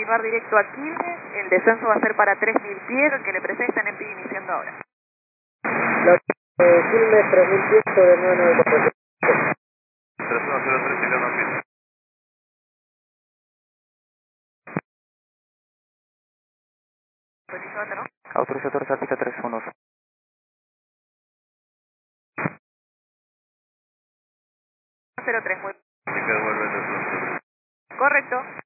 continuar directo a Quilmes. El descenso va a ser para 3000 pies, el que le precede está en EMPI iniciando ahora. Quilmes 3000 pies sobre 994. 3103 llegando a Quilmes. Autorizado, ¿no? Autorizador Zapita 31. 03, muy Así que devuelve el descenso. correcto.